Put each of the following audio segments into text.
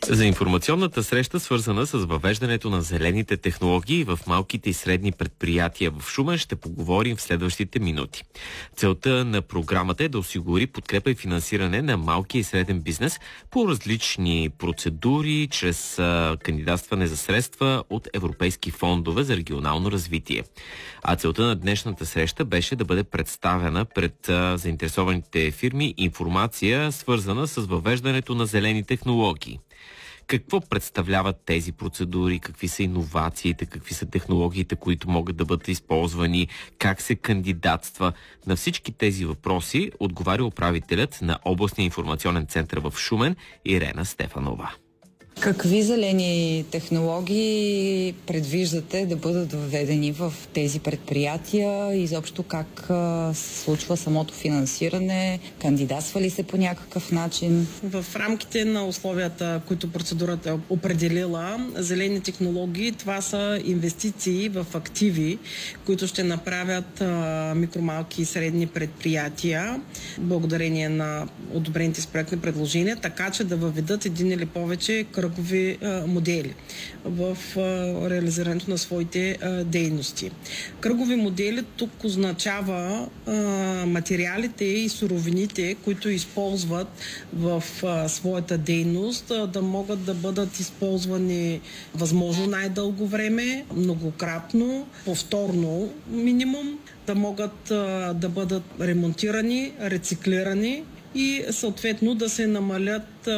За информационната среща, свързана с въвеждането на зелените технологии в малките и средни предприятия в Шумен, ще поговорим в следващите минути. Целта на програмата е да осигури подкрепа и финансиране на малкия и среден бизнес по различни процедури, чрез кандидатстване за средства от европейски фондове за регионално развитие. А целта на днешната среща беше да бъде представена пред заинтересованите фирми информация, свързана с въвеждането на зелени технологии. Какво представляват тези процедури, какви са иновациите, какви са технологиите, които могат да бъдат използвани, как се кандидатства. На всички тези въпроси отговаря управителят на областния информационен център в Шумен Ирена Стефанова. Какви зелени технологии предвиждате да бъдат въведени в тези предприятия? Изобщо как се случва самото финансиране? Кандидатства ли се по някакъв начин? В рамките на условията, които процедурата е определила, зелени технологии, това са инвестиции в активи, които ще направят микромалки и средни предприятия, благодарение на одобрените с проектни предложения, така че да въведат един или повече кръгови модели в реализирането на своите дейности. Кръгови модели тук означава материалите и суровините, които използват в своята дейност, да могат да бъдат използвани възможно най-дълго време, многократно, повторно минимум, да могат да бъдат ремонтирани, рециклирани и съответно да се намалят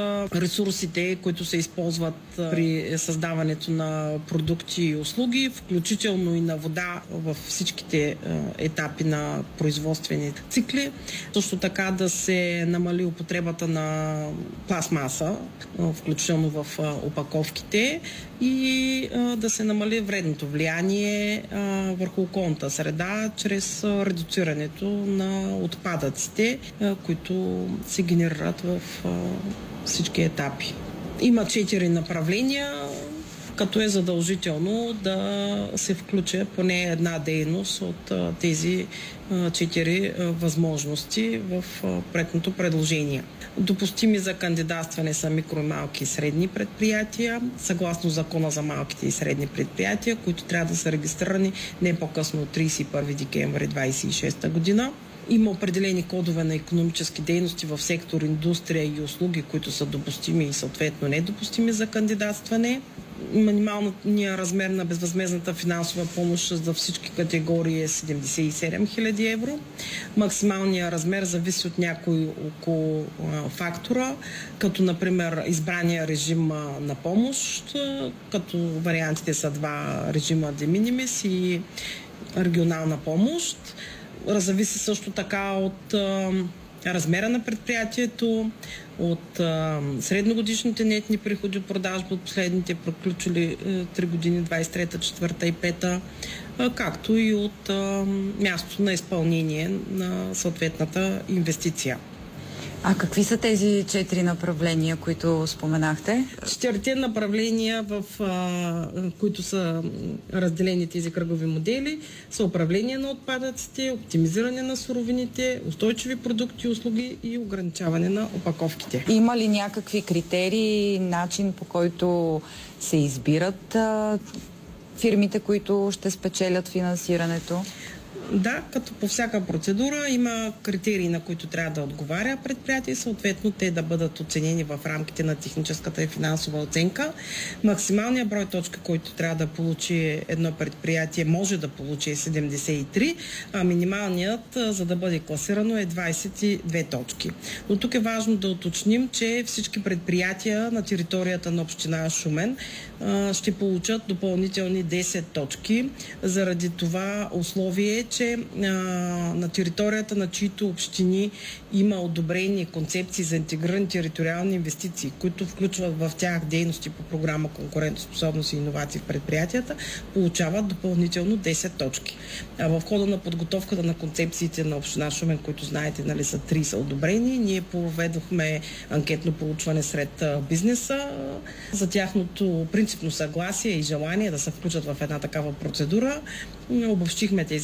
ресурсите, които се използват при създаването на продукти и услуги, включително и на вода във всичките етапи на производствени цикли. Също така да се намали употребата на пластмаса, включително в опаковките, и да се намали вредното влияние върху околната среда чрез редуцирането на отпадъците, които се генерират в всички етапи. Има 4 направления, като е задължително да се включи поне една дейност от тези 4 възможности в проектното предложение. Допустими за кандидатстване са микро, малки и средни предприятия, съгласно Закона за малките и средни предприятия, които трябва да са регистрирани не по-късно от 31 декември 2026 година. Има определени кодове на икономически дейности в сектор индустрия и услуги, които са допустими и съответно недопустими за кандидатстване. Минималният размер на безвъзмездната финансова помощ за всички категории е 77 000 евро. Максималният размер зависи от някои около фактора, като например избрания режим на помощ, като вариантите са 2 режима de minimis и регионална помощ. Зависи също така от размера на предприятието, от средногодишните нетни приходи от продажба от последните приключили 3 години, 23-та, 4-та и 5-та, както и от мястото на изпълнение на съответната инвестиция. А какви са тези 4 направления, които споменахте? 4 направления, в които са разделени тези кръгови модели, са управление на отпадъците, оптимизиране на суровините, устойчиви продукти и услуги и ограничаване на опаковките. Има ли някакви критерии, начин по който се избират фирмите, които ще спечелят финансирането? Да, като по всяка процедура има критерии, на които трябва да отговаря предприятие и съответно те да бъдат оценени в рамките на техническата и финансова оценка. Максималният брой точки, който трябва да получи едно предприятие, може да получи 73, а минималният, за да бъде класирано, е 22 точки. Но тук е важно да уточним, че всички предприятия на територията на община Шумен ще получат допълнителни 10 точки. Заради това условие, че на територията на чиито общини има одобрени концепции за интегрирани териториални инвестиции, които включват в тях дейности по програма Конкурентоспособност и иновации в предприятията, получават допълнително 10 точки. А в хода на подготовката на концепциите на община Шумен, които знаете, нали, са 3 са одобрени, ние проведохме анкетно проучване сред бизнеса за тяхното принципно съгласие и желание да се включат в една такава процедура. Обобщихме тези